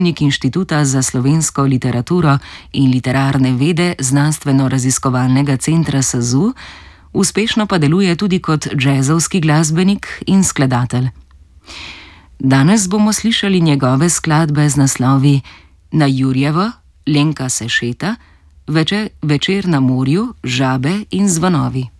Nik Inštituta za slovensko literaturo in literarne vede Znanstveno-raziskovalnega centra SAZU, uspešno pa deluje tudi kot džezovski glasbenik in skladatelj. Danes bomo slišali njegove skladbe z naslovi Na Jurjevo, Lenka se šeta, Večer na morju, Žabe in zvonovi.